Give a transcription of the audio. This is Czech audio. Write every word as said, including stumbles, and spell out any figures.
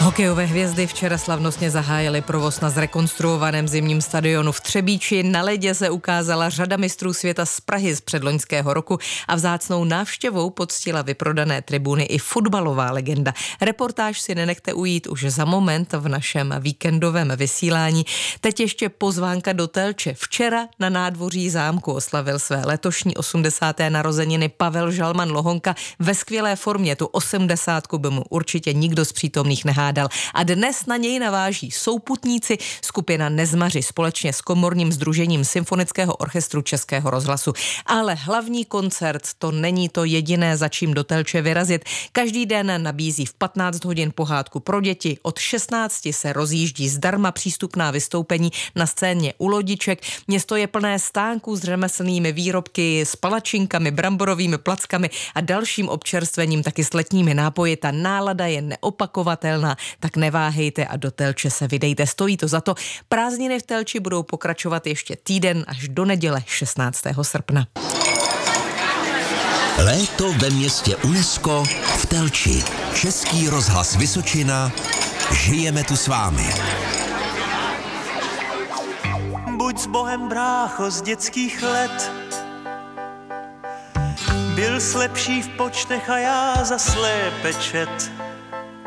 Hokejové hvězdy včera slavnostně zahájily provoz na zrekonstruovaném zimním stadionu v Třebíči. Na ledě se ukázala řada mistrů světa z Prahy z předloňského roku a vzácnou návštěvou poctila vyprodané tribuny i fotbalová legenda. Reportáž si nenechte ujít už za moment v našem víkendovém vysílání. Teď ještě pozvánka do Telče. Včera na nádvoří zámku oslavil své letošní osmdesáté narozeniny Pavel Žalman Lohonka ve skvělé formě. Tu osmdesátku by mu určitě nikdo z přítomných nehádal. A dnes na něj naváží souputníci skupina Nezmaři společně s komorním sdružením Symfonického orchestru Českého rozhlasu. Ale hlavní koncert to není to jediné, za čím do Telče vyrazit. Každý den nabízí v patnáct hodin pohádku pro děti. Od šestnácti se rozjíždí zdarma přístupná vystoupení na scéně u lodiček. Město je plné stánků s řemeslnými výrobky, s palačinkami, bramborovými plackami a dalším občerstvením, taky s letními nápoji. Ta nálada je neopakovatelná. Tak neváhejte a do Telče se vydejte, stojí to za to. Prázdniny v Telči budou pokračovat ještě týden až do neděle šestnáctého srpna. Léto ve městě UNESCO v Telči. Český rozhlas Vysočina. Žijeme tu s vámi. Buď s Bohem, brácho, z dětských let. Byl jsi lepší v počtech a já za slépe čet.